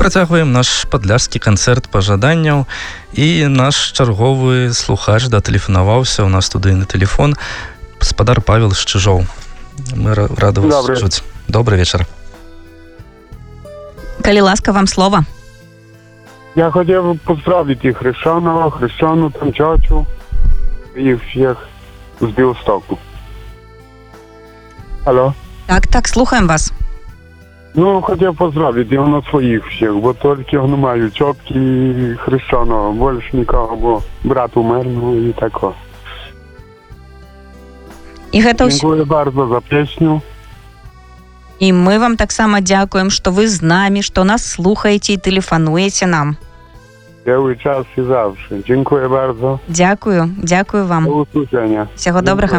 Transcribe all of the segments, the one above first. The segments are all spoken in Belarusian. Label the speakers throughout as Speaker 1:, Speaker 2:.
Speaker 1: працягваем наш падляшскі канцэрт пажаданняў, і наш чарговы слухач датэлефанаваўся ў нас студыйны тэлефон, гаспадар Павел з Чыжоў. Мы рады вас чуць. Добрый вечар.
Speaker 2: Калі ласка, вам слово.
Speaker 3: Я хотел поздравить и Хрещану, там Чачу, и всех с Белостоку. Алло.
Speaker 2: Так, слухаем вас.
Speaker 3: Ну, хотел поздравить его на своих всех, бо только я маю тетки и Хрещана, больше никого, бо брат умер, ну и тако.
Speaker 2: І гэта
Speaker 3: Дзякую bardzo за песню.
Speaker 2: І мы вам таксама дзякуем, што вы з намі, што нас слухаеце і тэлефануеце нам.
Speaker 3: Cały czas i zawsze. Dziękuję bardzo.
Speaker 2: Дзякую вам.
Speaker 3: Do usłyszenia.
Speaker 2: Всяго добрага.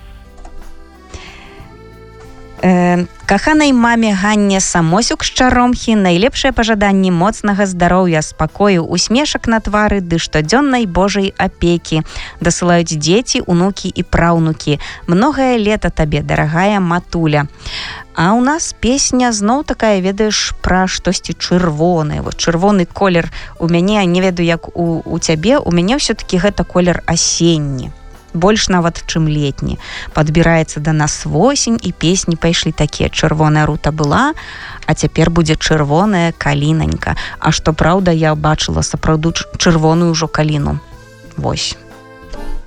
Speaker 2: Каханай маме Ганне Самосюк з Чаромхі найлепшае пажаданні моцнага здароўя, спакою, усмешак на твары ды штодзённай Божай апекі. Дасылаюць дзеці, унукі і праўнукі. Многае лета табе, дарагая матуля. А ў нас песня зноў такая, ведаеш, пра штосьці чырвонае. Вот чырвоны колер у мяне, не ведаю як у цябе, у мяне ўсё-такі гэта колер асенні. Больш нават, чым летні. Падбіраецца да нас восень, і песні пайшлі такія. Чырвоная рута была, а цяпер будзе чырвоная калінанька. А што праўда, я бачыла сапраўды чырвоную ўжо каліну. Вось.